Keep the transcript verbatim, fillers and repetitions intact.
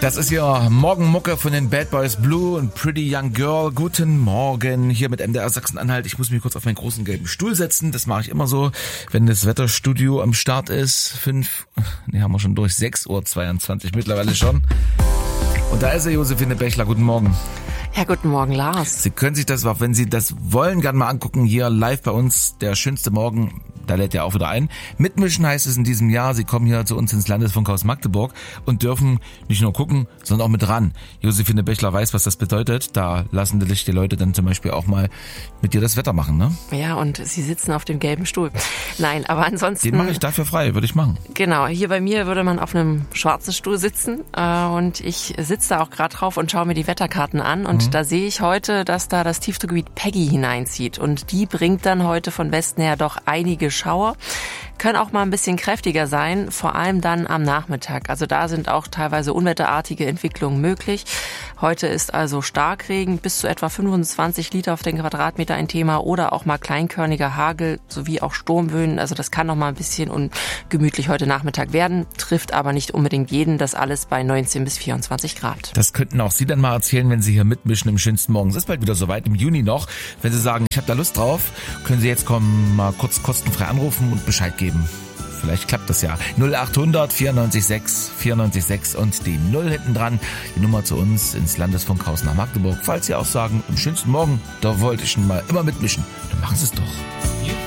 Das ist ja Morgenmucke von den Bad Boys Blue und Pretty Young Girl. Guten Morgen hier mit M D R Sachsen-Anhalt. Ich muss mich kurz auf meinen großen gelben Stuhl setzen. Das mache ich immer so, wenn das Wetterstudio am Start ist. Fünf, ne, haben wir schon durch, sechs Uhr zweiundzwanzig mittlerweile schon. Und da ist er, Josephine Bechler. Guten Morgen. Ja, guten Morgen, Lars. Sie können sich das, wenn Sie das wollen, gerne mal angucken. Hier live bei uns, der schönste Morgen. Da lädt er auch wieder ein. Mitmischen heißt es in diesem Jahr. Sie kommen hier zu uns ins Landesfunkhaus Magdeburg und dürfen nicht nur gucken, sondern auch mit ran. Josephine Bechler weiß, was das bedeutet. Da lassen die Leute dann zum Beispiel auch mal mit dir das Wetter machen, ne? Ja, und sie sitzen auf dem gelben Stuhl. Nein, aber ansonsten... Den mache ich dafür frei, würde ich machen. Genau, hier bei mir würde man auf einem schwarzen Stuhl sitzen. Äh, und ich sitze da auch gerade drauf und schaue mir die Wetterkarten an. Und mhm. da sehe ich heute, dass da das Tiefdruckgebiet Peggy hineinzieht. Und die bringt dann heute von Westen her doch einige Schauer. Können auch mal ein bisschen kräftiger sein, vor allem dann am Nachmittag. Also da sind auch teilweise unwetterartige Entwicklungen möglich. Heute ist also Starkregen, bis zu etwa fünfundzwanzig Liter auf den Quadratmeter ein Thema oder auch mal kleinkörniger Hagel sowie auch Sturmböen. Also das kann noch mal ein bisschen ungemütlich heute Nachmittag werden, trifft aber nicht unbedingt jeden. Das alles bei neunzehn bis vierundzwanzig Grad. Das könnten auch Sie dann mal erzählen, wenn Sie hier mitmischen im schönsten Morgen. Es ist bald wieder soweit, im Juni noch. Wenn Sie sagen, ich habe da Lust drauf, können Sie jetzt kommen, mal kurz kostenfrei anrufen und Bescheid geben. Vielleicht klappt das ja. null acht hundert vierundneunzig sechs vierundneunzig sechs und die Null hinten dran. Die Nummer zu uns ins Landesfunkhaus nach Magdeburg. Falls Sie auch sagen, im schönsten Morgen, da wollte ich schon mal immer mitmischen, dann machen Sie es doch.